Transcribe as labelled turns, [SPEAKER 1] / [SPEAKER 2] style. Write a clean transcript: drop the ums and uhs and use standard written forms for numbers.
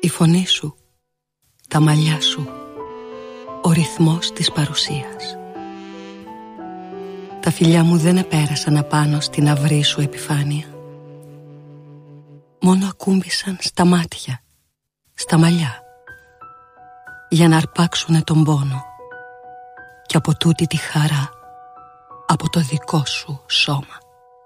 [SPEAKER 1] Η φωνή σου, τα μαλλιά σου, ο ρυθμός της παρουσίας. Τα φιλιά μου δεν επέρασαν απάνω στην αυρή σου επιφάνεια. Μόνο ακούμπησαν στα μάτια, στα μαλλιά, για να αρπάξουνε τον πόνο και από τούτη τη χαρά από το δικό σου σώμα.